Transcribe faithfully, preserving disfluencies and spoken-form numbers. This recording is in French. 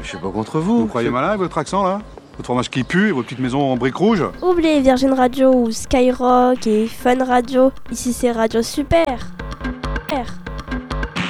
Je suis pas contre vous. Vous croyez malin avec votre accent là? Votre fromage qui pue et vos petites maisons en briques rouges? Oubliez Virgin Radio ou Skyrock et Fun Radio. Ici c'est Radio Super.